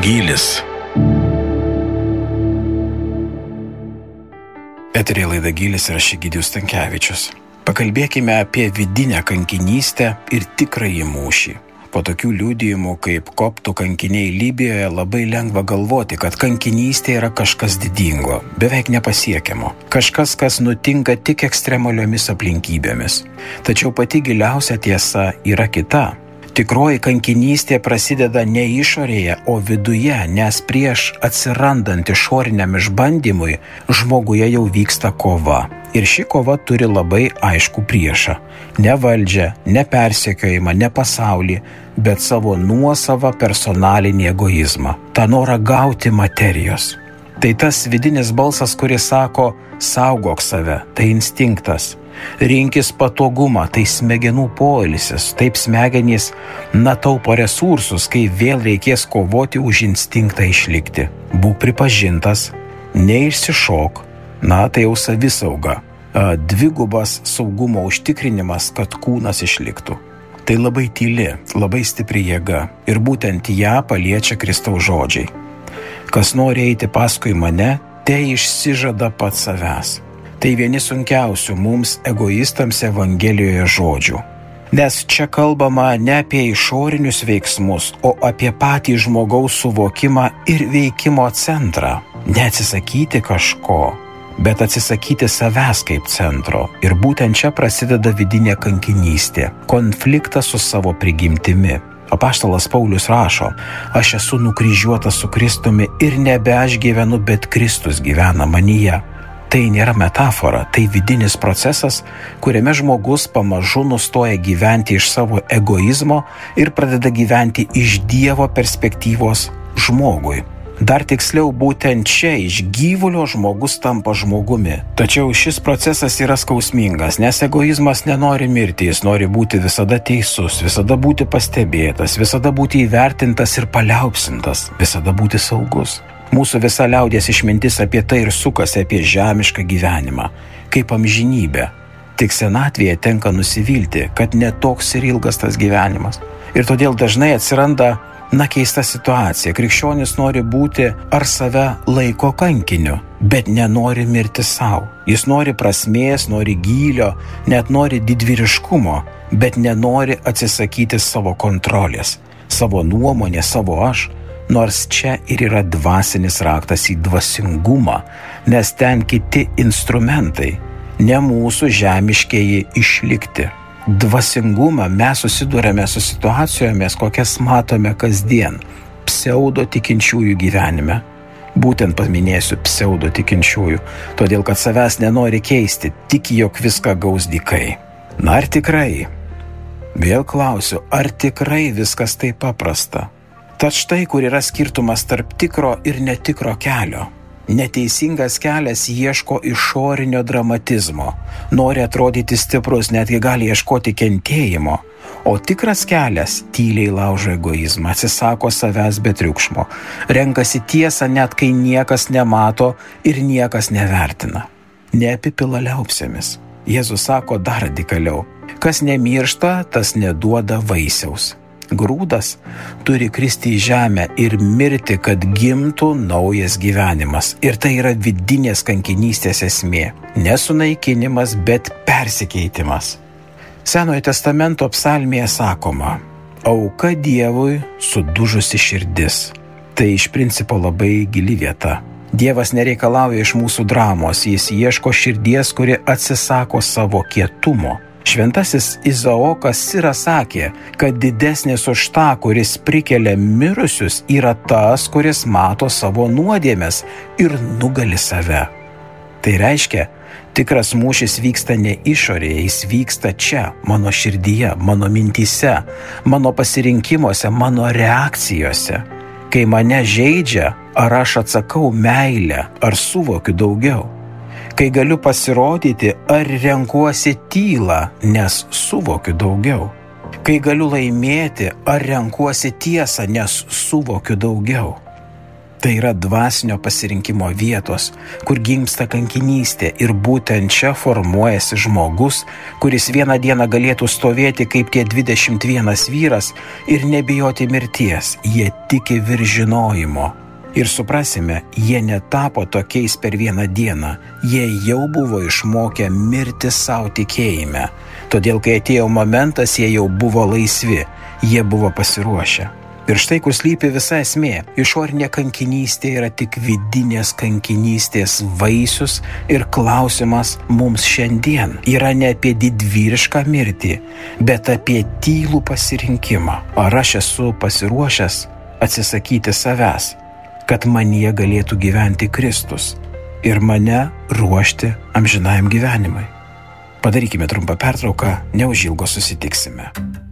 Gylis. Eteryje laida Gylis ir aš Egidijus Stankevičius. Pakalbėkime apie vidinę kankinystę ir tikrąjį mūšį. Po tokių liudijimų kaip koptų kankiniai Libijoje labai lengva galvoti, kad kankinystė yra kažkas didingo, beveik nepasiekiamo. Kažkas, kas nutinka tik ekstremaliomis aplinkybėmis. Tačiau pati giliausia tiesa yra kita. Tikroji kankinystė prasideda ne išorėje, o viduje, nes prieš atsirandant išoriniam išbandymui žmoguje jau vyksta kova. Ir ši kova turi labai aiškų priešą. Ne valdžią, ne persekiojimą, ne pasaulį, bet savo nuosavą personalinį egoizmą. Ta norą gauti materijos. Tai tas vidinis balsas, kuris sako, saugok save, tai instinktas. Rinkis patogumą, tai smegenų poilsis, taip smegenys taupo resursus, kai vėl reikės kovoti už instinktą išlikti. Būk pripažintas, neišsišok, tai jau savisauga, dvigubas saugumo užtikrinimas, kad kūnas išliktų. Tai labai tyli, labai stipri jėga ir būtent ją paliečia Kristaus žodžiai. Kas nori eiti paskui mane, te išsižada pats savęs. Tai vieni sunkiausių mums egoistams Evangelijoje žodžių. Nes čia kalbama ne apie išorinius veiksmus, o apie patį žmogaus suvokimą ir veikimo centrą. Neatsisakyti kažko, bet atsisakyti savęs kaip centro. Ir būtent čia prasideda vidinė kankinystė, konfliktas su savo prigimtimi. Apaštalas Paulius rašo, aš esu nukryžiuotas su Kristumi ir nebe aš gyvenu, bet Kristus gyvena manyje. Tai nėra metafora, tai vidinis procesas, kuriame žmogus pamažu nustoja gyventi iš savo egoizmo ir pradeda gyventi iš Dievo perspektyvos žmogui. Dar tiksliau, būtent čia iš gyvulio žmogus tampa žmogumi. Tačiau šis procesas yra skausmingas, nes egoizmas nenori mirti, jis nori būti visada teisus, visada būti pastebėtas, visada būti įvertintas ir paliaupsintas, visada būti saugus. Mūsų visa liaudies išmintis apie tai ir sukasi apie žemišką gyvenimą, kaip amžinybę. Tik senatvėje tenka nusivilti, kad netoks ir ilgas tas gyvenimas. Ir todėl dažnai atsiranda keista situacija. Krikščionis nori būti ar save laiko kankiniu, bet nenori mirti savo. Jis nori prasmės, nori gylio, net nori didvyriškumo, bet nenori atsisakyti savo kontrolės, savo nuomonę, savo aš. Nors čia ir yra dvasinis raktas į dvasingumą, nes ten kiti instrumentai, ne mūsų žemiškieji išlikti. Dvasingumą mes susidurėme su situacijomis, kokias matome kasdien, pseudo tikinčiųjų gyvenime. Būtent paminėsiu pseudo tikinčiųjų, todėl kad savęs nenori keisti, tiki, jog viską gaus dykai. Ar tikrai? Vėl klausiu, ar tikrai viskas taip paprasta? Tad štai, kur yra skirtumas tarp tikro ir netikro kelio. Neteisingas kelias ieško išorinio dramatizmo, nori atrodyti stiprus, netgi gali ieškoti kentėjimo, o tikras kelias tyliai laužo egoizmą, atsisako savęs be triukšmo, renkasi tiesą net kai niekas nemato ir niekas nevertina. Neapipila liaupsėmis. Jėzus sako dar radikaliau, kas nemiršta, tas neduoda vaisiaus. Grūdas turi kristi į žemę ir mirti, kad gimtų naujas gyvenimas. Ir tai yra vidinės kankinystės esmė. Nesunaikinimas, bet persikeitimas. Senojo testamento psalmėje sakoma, auka Dievui sudužusi širdis. Tai iš principo labai gili vieta. Dievas nereikalauja iš mūsų dramos, jis ieško širdies, kuri atsisako savo kietumo. Šventasis Izaokas Sira sakė, kad didesnis už tą, kuris prikelia mirusius, yra tas, kuris mato savo nuodėmes ir nugali save. Tai reiškia, tikras mūšis vyksta ne išorėje, jis vyksta čia, mano širdyje, mano mintyse, mano pasirinkimuose, mano reakcijose. Kai mane žeidžia, ar aš atsakau meilę, ar suvokiu daugiau. Kai galiu pasirodyti, ar renkuosi tylą, nes suvokiu daugiau. Kai galiu laimėti, ar renkuosi tiesą, nes suvokiu daugiau. Tai yra dvasinio pasirinkimo vietos, kur gimsta kankinystė ir būtent čia formuojasi žmogus, kuris vieną dieną galėtų stovėti kaip tie 21 vyras ir nebijoti mirties. Jie tiki virš žinojimo. Ir suprasime, jie netapo tokiais per vieną dieną, jie jau buvo išmokę mirti savo tikėjime. Todėl, kai atėjo momentas, jie jau buvo laisvi, jie buvo pasiruošę. Ir štai kur slypi visa esmė. Išorinė kankinystė yra tik vidinės kankinystės vaisius ir klausimas mums šiandien yra ne apie didvyrišką mirtį, bet apie tylų pasirinkimą. Ar aš esu pasiruošęs atsisakyti savęs, kad manyje galėtų gyventi Kristus ir mane ruošti amžinajam gyvenimui. Padarykime trumpą pertrauką, neužilgo susitiksime.